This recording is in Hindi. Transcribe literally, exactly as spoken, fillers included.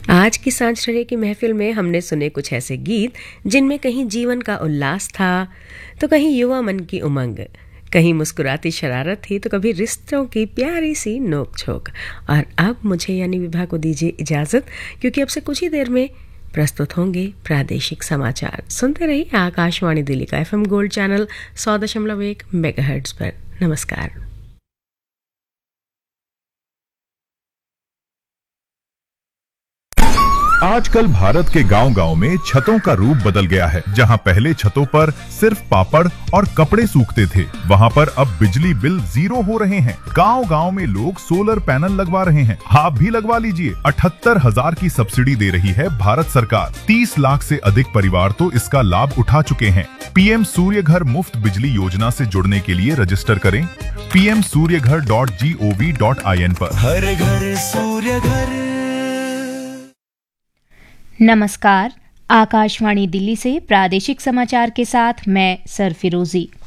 आज की सांझ की महफिल में हमने सुने कुछ ऐसे गीत जिनमें कहीं जीवन का उल्लास था तो कहीं युवा मन की उमंग, कहीं मुस्कुराती शरारत थी तो कभी रिश्तों की प्यारी सी नोक झोंक। और अब मुझे यानी विभा को दीजिए इजाज़त, क्योंकि अब से कुछ ही देर में प्रस्तुत होंगे प्रादेशिक समाचार। सुनते रहिए आकाशवाणी दिल्ली का एफएम गोल्ड चैनल सौ दशमलव एक मेगाहर्ट्ज पर। नमस्कार। आजकल भारत के गांव-गांव में छतों का रूप बदल गया है। जहां पहले छतों पर सिर्फ पापड़ और कपड़े सूखते थे, वहां पर अब बिजली बिल जीरो हो रहे हैं। गांव-गांव में लोग सोलर पैनल लगवा रहे हैं। आप भी लगवा लीजिए। अठहत्तर हजार की सब्सिडी दे रही है भारत सरकार। तीस लाख से अधिक परिवार तो इसका लाभ उठा चुके हैं। पीएम सूर्य घर मुफ्त बिजली योजना से जुड़ने के लिए रजिस्टर करें पी एम सूर्य घर dot G O V dot I N पर। हर घर सूर्य घर। नमस्कार, आकाशवाणी दिल्ली से प्रादेशिक समाचार के साथ मैं सरफिरोजी।